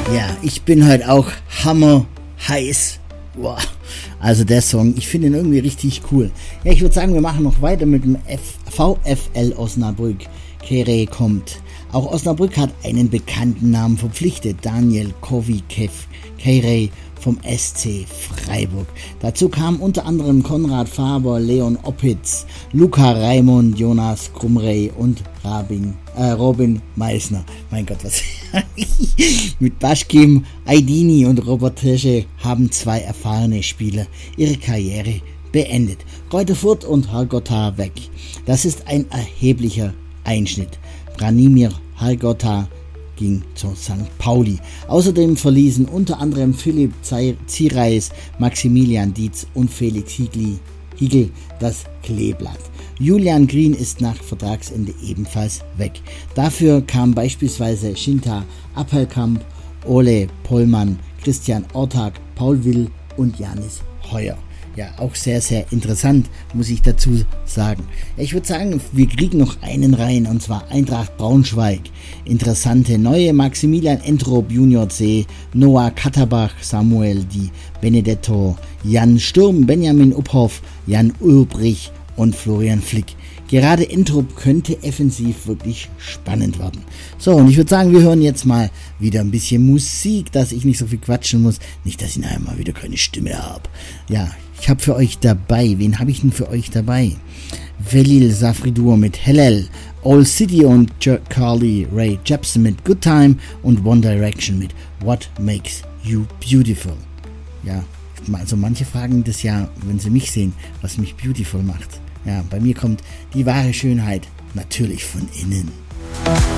Ja, ich bin heute auch hammer heiß. Wow. Also der Song, ich finde ihn irgendwie richtig cool. Ja, ich würde sagen, wir machen noch weiter mit dem VfL Osnabrück. Kere kommt. Auch Osnabrück hat einen bekannten Namen verpflichtet. Daniel Kere vom SC Freiburg. Dazu kamen unter anderem Konrad Faber, Leon Oppitz, Luca Raimund, Jonas Krumrey und Robin Meissner. Mein Gott, was mit Baschkim Aydini und Robert Tirsche haben zwei erfahrene Spieler ihre Karriere beendet. Greuther Fürth und Hargota weg. Das ist ein erheblicher Einschnitt. Branimir Hargota ging zu St. Pauli. Außerdem verließen unter anderem Philipp Ziereis, Maximilian Dietz und Felix Higl das Kleeblatt. Julian Green ist nach Vertragsende ebenfalls weg. Dafür kamen beispielsweise Shinta Appelkamp, Ole Pollmann, Christian Ortag, Paul Will und Janis Heuer. Ja, auch sehr, sehr interessant, muss ich dazu sagen. Ja, ich würde sagen, wir kriegen noch einen rein, und zwar Eintracht Braunschweig. Interessante neue: Maximilian Entrop, Junior C, Noah Katterbach, Samuel Di Benedetto, Jan Sturm, Benjamin Uphoff, Jan Ulbrich und Florian Flick. Gerade Entrop könnte offensiv wirklich spannend werden. So, und ich würde sagen, wir hören jetzt mal wieder ein bisschen Musik, dass ich nicht so viel quatschen muss. Nicht, dass ich nachher mal wieder keine Stimme habe. Ja, ich habe für euch dabei, wen habe ich denn für euch dabei? Velil Safridur mit Hellel, All City und Carly Rae Jepsen mit Good Time und One Direction mit What Makes You Beautiful. Ja, also manche fragen das ja, wenn sie mich sehen, was mich beautiful macht. Ja, bei mir kommt die wahre Schönheit natürlich von innen.